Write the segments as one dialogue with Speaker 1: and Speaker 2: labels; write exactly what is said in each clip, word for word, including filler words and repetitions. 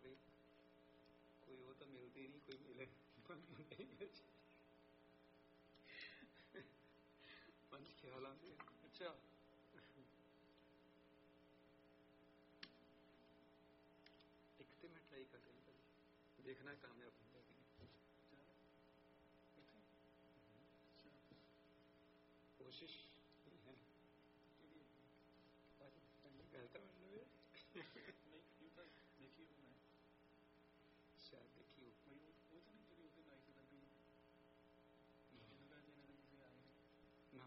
Speaker 1: ਕਰਦੇ, ਕੋਈ ਉਹ ਤਾਂ ਮਿਲਦੀ ਨਹੀਂ, ਕੋਈ ਮਿਲੇ ਪੰਜ ਖਿਆਲ ਆਉਂਦੇ।
Speaker 2: ਅੱਛਾ,
Speaker 1: ਇੱਕ ਤੇ ਮੈਂ ਟਰਾਈ ਕਰ ਰਹੀ ਭਾਜੀ, ਦੇਖਣਾ ਕਾਮਯਾਬ ਹੁੰਦਾ ਕਿ ਕੋਸ਼ਿਸ਼ ਹੈ। ਗੱਲ ਤਾਂ ਮੈਨੂੰ
Speaker 2: ਦੇਖੀ ਮੈਂ
Speaker 1: ਸ਼ਾਇਦ ਦੇਖੀ ਹੋ
Speaker 2: ਕੋਈ ਉਹ ਤਾਂ ਨਹੀਂ ਜਿਹੜੀ ਉਹਦੇ ਲਾਈਫ ਲੱਗੀ ਆਏ
Speaker 1: ਨਾ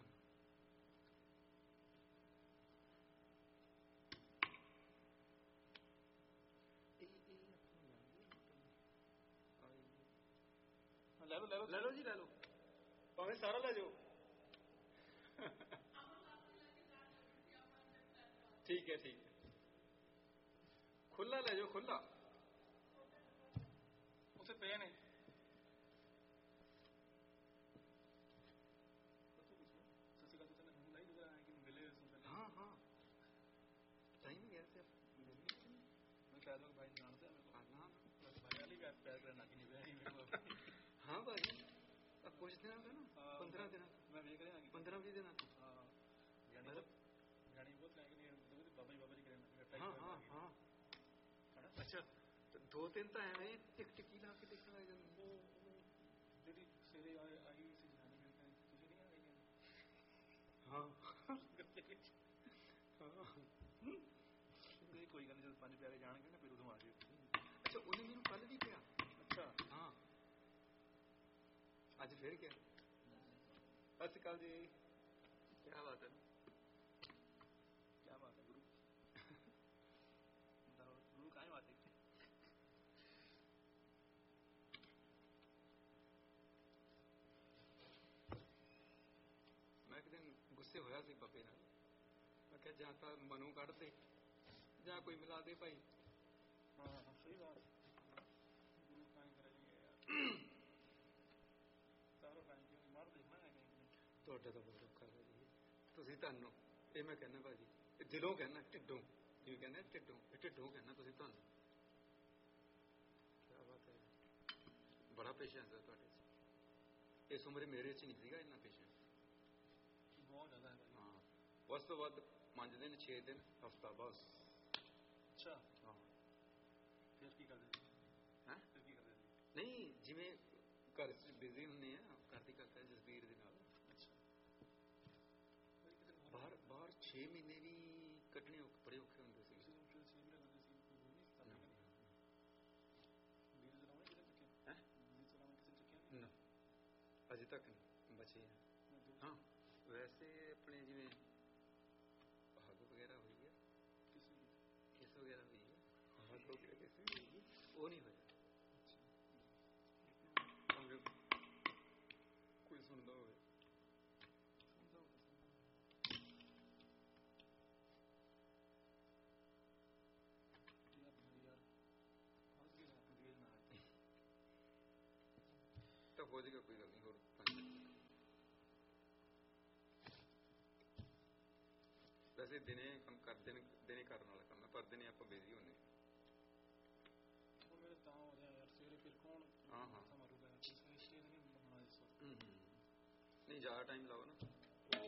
Speaker 2: ਲੈ ਲਓ ਲੈ ਲਓ
Speaker 1: ਲੈ ਲਓ ਜੀ, ਲੈ ਲਓ,
Speaker 2: ਭਾਵੇਂ ਸਾਰਾ ਲੈ ਜਾਓ।
Speaker 1: ਠੀਕ ਹੈ ਠੀਕ ਹੈ, ਖੁੱਲਾ ਲੈ ਜਾਓ, ਖੁੱਲਾ
Speaker 2: ਉੱਥੇ ਪਏ ਨੇ।
Speaker 1: हाँ हाँ सही में गया थे
Speaker 2: मैं कह दूँ भाई जानते हैं
Speaker 1: हाँ भाई अब कुछ दिन का ना, पंद्रह दिन
Speaker 2: मैं देख रहा
Speaker 1: पंद्रह बीस दिन
Speaker 2: बाबा जी बाबा जी
Speaker 1: हाँ हाँ हाँ अच्छा दो तीन तो है टिक टिकी ला के देखने लग जाते
Speaker 2: जी सवेरे आई सी जानी तुझे नहीं आ गई
Speaker 1: हाँ
Speaker 2: कोई गल नहीं, जब पंज प्यारे जाने ना फिर उदों आ जाओ।
Speaker 1: अच्छा उन्हें मैंने कल भी किया।
Speaker 2: अच्छा
Speaker 1: हाँ अज फिर क्या सत श्री अकाल जी, क्या बात है,
Speaker 2: क्या बात है गुरु गुरु कहाँ बात है।
Speaker 1: मैं एक दिन गुस्से होया सी बाबे नाल, मैं क्या जां तां मनु कढ़ दे जां कोई मिला दे भाई।
Speaker 2: हाँ सही बात, गुरु कहाँ करेंगे यार सारा टाइम क्यों मार देखना है कहीं
Speaker 1: ਤੁਹਾਡਾ ਤਾਂ ਬਹੁਤ ਔਖਾ ਹੈ ਜੀ, ਤੁਸੀਂ ਤੁਹਾਨੂੰ ਇਹ ਮੈਂ ਕਹਿੰਦਾ ਭਾਜੀ, ਇਹ ਦਿਲੋਂ ਕਹਿੰਦਾ, ਢਿੱਡੋਂ ਜਿਵੇਂ ਕਹਿੰਦੇ ਢਿੱਡੋਂ, ਇਹ ਢਿੱਡੋਂ ਕਹਿੰਦਾ ਤੁਸੀਂ ਤੁਹਾਨੂੰ। ਕਿਆ ਬਾਤ ਹੈ, ਬੜਾ ਪੇਸ਼ੈਂਸ ਹੈ ਤੁਹਾਡੇ 'ਚ, ਇਸ ਉਮਰੇ ਮੇਰੇ 'ਚ ਨਹੀਂ ਸੀਗਾ ਇੰਨਾ ਪੇਸ਼ੈਂਸ,
Speaker 2: ਬਹੁਤ ਜ਼ਿਆਦਾ ਹੈ।
Speaker 1: ਹਾਂ ਉਸ ਤੋਂ ਬਾਅਦ ਪੰਜ ਦਿਨ ਛੇ ਦਿਨ ਹਫ਼ਤਾ ਬਸ।
Speaker 2: ਅੱਛਾ
Speaker 1: ਹਾਂ
Speaker 2: ਫਿਰ ਕੀ ਕਰਦੇ
Speaker 1: ਹੈ
Speaker 2: ਫਿਰ ਕੀ ਕਰਦੇ
Speaker 1: ਨਹੀਂ, ਜਿਵੇਂ ਘਰ 'ਚ ਬਿਜ਼ੀ ਹੁੰਦੇ ਆ, ਘਰ ਦੀ ਕਰਦਾ ਜਸਬੀਰ ਦੇ ਨਾਲ।
Speaker 2: ਅੱਛਾ
Speaker 1: ਬਾਹਰ ਬਾਹਰ ਛੇ ਮਹੀਨੇ ਵੀ ਕੱਢਣੇ ਬੜੇ ਔਖੇ ਹੁੰਦੇ ਸੀ। ਨਾ ਅਜੇ ਤੱਕ ਨਹੀਂ ਬਚੇ ਆ। ਹਾਂ ਵੈਸੇ ਆਪਣੇ ਜਿਵੇਂ ਹੱਗ ਵਗੈਰਾ ਹੋਈ ਹੈ, ਕਿਸ ਵਗੈਰਾ ਹੋਈ ਹੈ, ਹੱਗ ਵਗੈਰਾ ਕਿਸੇ ਵੀ ਹੋਈ, ਉਹ ਨਹੀਂ ਹੋਇਆ। ਕੋਈ ਸੁਣਦਾ ਹੋਵੇ ਤਾਂ ਹੋ ਜਾਏਗਾ, ਕੋਈ ਗੱਲ ਨਹੀਂ। ਹੋਰ ਵੈਸੇ ਦਿਨੇ ਕੰਮ ਕਰ ਦਿਨ ਦਿਨੇ ਕਰਨ ਵਾਲਾ ਕੰਮ ਹੈ, ਪਰ ਦਿਨੇ ਆਪਾਂ ਬਿਜ਼ੀ ਹੁੰਦੇ ਹਾਂ। ਹਾਂ ਹਾਂ ਨਹੀਂ ਜ਼ਿਆਦਾ ਟਾਈਮ ਲਾਓ ਨਾ,